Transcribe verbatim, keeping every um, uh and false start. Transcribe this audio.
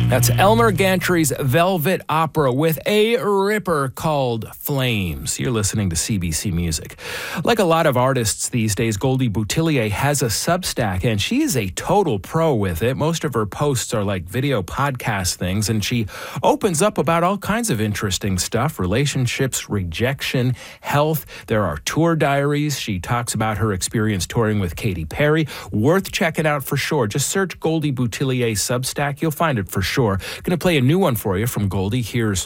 That's Elmer Gantry's Velvet Opera with a ripper called Flames. You're listening to C B C Music. Like a lot of artists these days, Goldie Boutillier has a Substack, and she is a total pro with it. Most of her posts are like video podcast things, and she opens up about all kinds of interesting stuff: relationships, rejection, health. There are tour diaries. She talks about her experience touring with Katy Perry. Worth checking out for sure. Just search Goldie Boutillier Substack. You'll find it for sure. Going to play a new one for you from Goldie. Here's